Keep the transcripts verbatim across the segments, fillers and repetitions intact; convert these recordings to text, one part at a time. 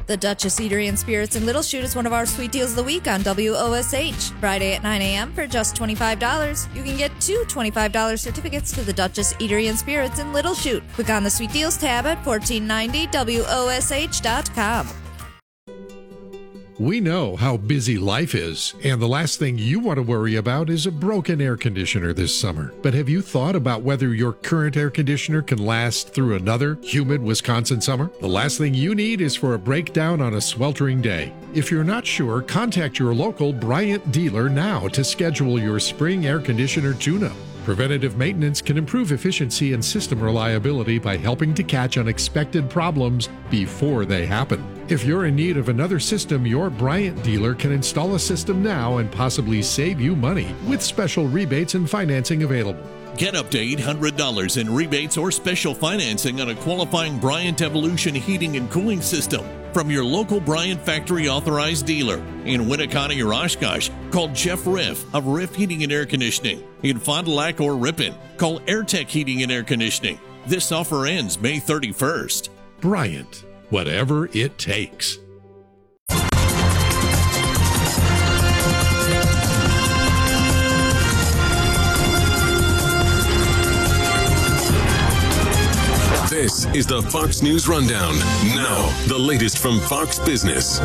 The Duchess Eatery and Spirits in Little Chute is one of our sweet deals of the week on W O S H. Friday at nine a.m. for just twenty-five dollars. You can get two twenty-five dollars certificates to the Duchess Eatery and Spirits in Little Chute. Click on the Sweet Deals tab at fourteen ninety W O S H dot com. We know how busy life is, and the last thing you want to worry about is a broken air conditioner this summer. But have you thought about whether your current air conditioner can last through another humid Wisconsin summer? The last thing you need is for a breakdown on a sweltering day. If you're not sure, contact your local Bryant dealer now to schedule your spring air conditioner tune-up. Preventative maintenance can improve efficiency and system reliability by helping to catch unexpected problems before they happen. If you're in need of another system, your Bryant dealer can install a system now and possibly save you money with special rebates and financing available. Get up to eight hundred dollars in rebates or special financing on a qualifying Bryant Evolution heating and cooling system from your local Bryant factory authorized dealer. In Winneconne or Oshkosh, call Jeff Riff of Riff Heating and Air Conditioning. In Fond du Lac or Ripon, call AirTech Heating and Air Conditioning. This offer ends May thirty-first. Bryant, whatever it takes. This is the Fox News Rundown. Now, the latest from Fox Business.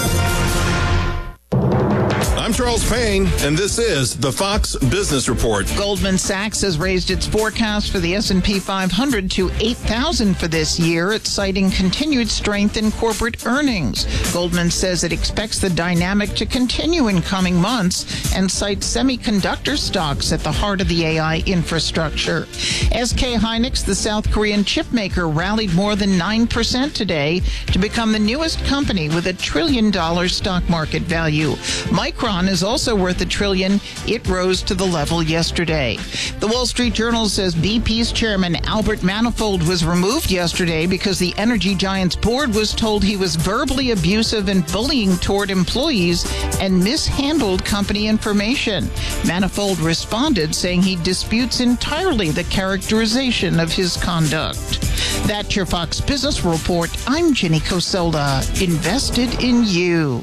I'm Charles Payne, and this is the Fox Business Report. Goldman Sachs has raised its forecast for the S and P five hundred to eight thousand for this year. It's citing continued strength in corporate earnings. Goldman says it expects the dynamic to continue in coming months and cites semiconductor stocks at the heart of the A I infrastructure. S K Hynix, the South Korean chip maker, rallied more than nine percent today to become the newest company with a trillion dollar stock market value. Micron is also worth a trillion. It rose to the level yesterday. The Wall Street Journal says B P's chairman Albert Manifold was removed yesterday because the energy giant's board was told he was verbally abusive and bullying toward employees and mishandled company information. Manifold responded saying he disputes entirely the characterization of his conduct. That's your Fox Business Report. I'm Jenny Cosola. Invested in you.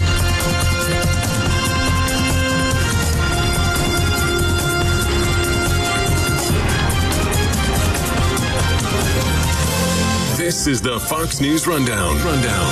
This is the Fox News Rundown. Rundown.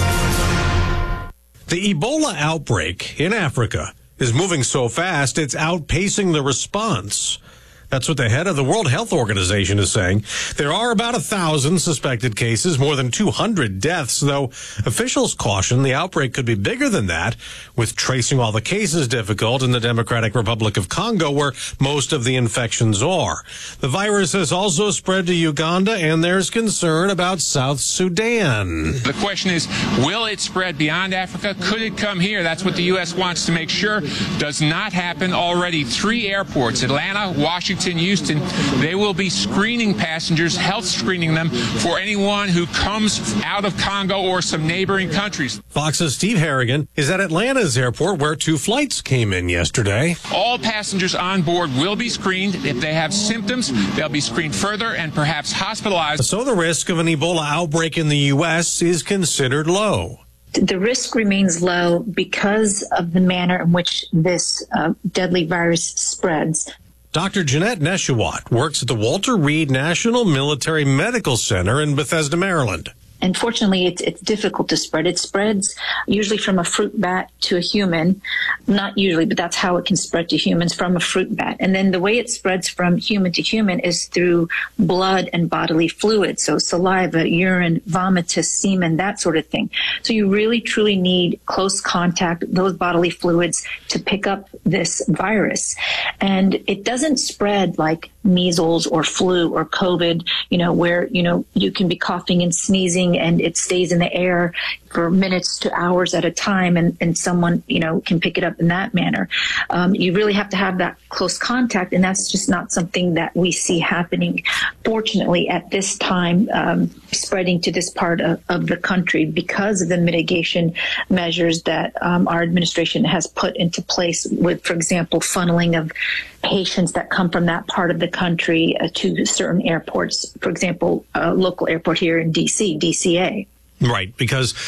The Ebola outbreak in Africa is moving so fast, it's outpacing the response. That's what the head of the World Health Organization is saying. There are about a thousand suspected cases, more than two hundred deaths, though officials caution the outbreak could be bigger than that, with tracing all the cases difficult in the Democratic Republic of Congo, where most of the infections are. The virus has also spread to Uganda, and there's concern about South Sudan. The question is, will it spread beyond Africa? Could it come here? That's what the U S wants to make sure does not happen. Already three airports, Atlanta, Washington, Houston, they will be screening passengers, health screening them for anyone who comes out of Congo or some neighboring countries. Fox's Steve Harrigan is at Atlanta's airport, where two flights came in yesterday. All passengers on board will be screened. If they have symptoms, they'll be screened further and perhaps hospitalized. So the risk of an Ebola outbreak in the U S is considered low. The risk remains low because of the manner in which this uh, deadly virus spreads. Doctor Jeanette Neshawat works at the Walter Reed National Military Medical Center in Bethesda, Maryland. Unfortunately, it's, it's difficult to spread. It spreads usually from a fruit bat to a human. Not usually, but that's how it can spread to humans, from a fruit bat. And then the way it spreads from human to human is through blood and bodily fluids. So saliva, urine, vomitus, semen, that sort of thing. So you really, truly need close contact, those bodily fluids, to pick up this virus. And it doesn't spread like measles or flu or COVID, you know, where, you know, you can be coughing and sneezing and it stays in the air for minutes to hours at a time, and, and someone, you know, can pick it up in that manner. Um, you really have to have that close contact, and that's just not something that we see happening, fortunately, at this time, um, spreading to this part of, of the country because of the mitigation measures that um, our administration has put into place with, for example, funneling of patients that come from that part of the country uh, to certain airports, for example, a local airport here in D C, D C A. Right, because